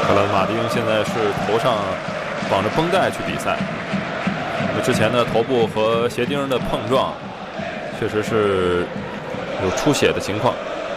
克拉德马丁现在是头上绑着绷带去比赛，之前的头部和鞋钉的碰撞，确实是有出血的情况。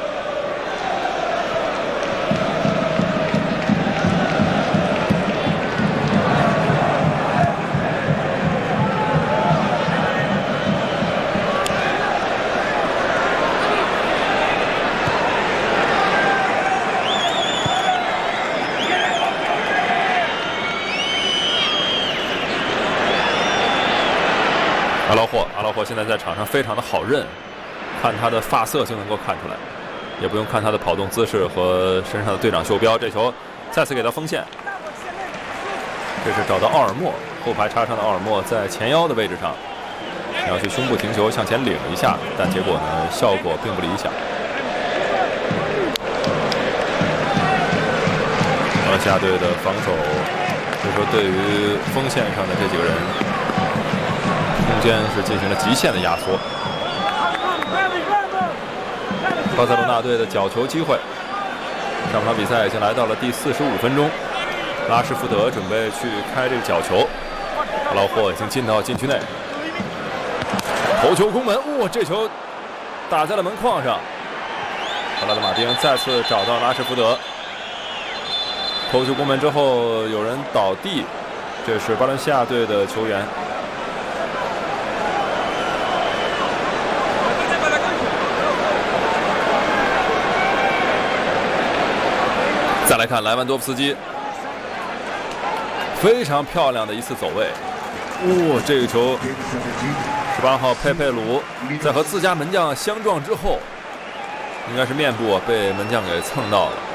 阿劳霍现在在场上非常的好认，看他的发色就能够看出来，也不用看他的跑动姿势和身上的队长袖标。这球再次给到锋线，这是找到奥尔默，后排插上的奥尔默在前腰的位置上，要去胸部停球向前领一下，但结果呢效果并不理想。马来西亚队的防守，所以说对于锋线上的这几个人，中间是进行了极限的压缩。巴塞罗那队的角球机会，上半场比赛已经来到了第45分钟，拉什福德准备去开这个角球，阿劳霍已经进到禁区内，头球攻门，哇，这球打在了门框上。克拉德马丁再次找到拉什福德，头球攻门之后有人倒地，这是巴伦西亚队的球员。再来看莱万多夫斯基，非常漂亮的一次走位。这个球，18号佩佩鲁在和自家门将相撞之后，应该是面部被门将给蹭到了。